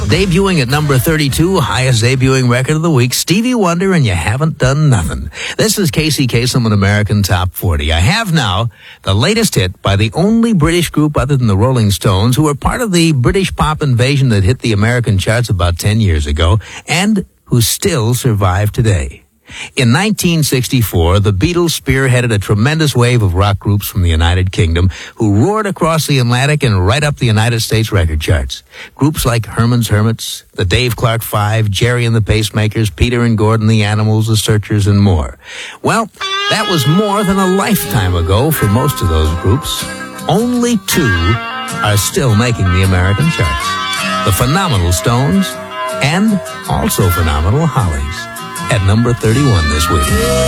Debuting at number 32, highest debuting record of the week, Stevie Wonder and You Haven't Done Nothing. This is Casey Kasem with American Top 40. I have now the latest hit by the only British group other than the Rolling Stones who were part of the British pop invasion that hit the American charts about 10 years ago and who still survive today. In 1964, the Beatles spearheaded a tremendous wave of rock groups from the United Kingdom who roared across the Atlantic and right up the United States record charts. Groups like Herman's Hermits, the Dave Clark Five, Jerry and the Pacemakers, Peter and Gordon, the Animals, the Searchers, and more. Well, that was more than a lifetime ago for most of those groups. Only two are still making the American charts. The phenomenal Stones and also phenomenal Hollies. At number 31 this week.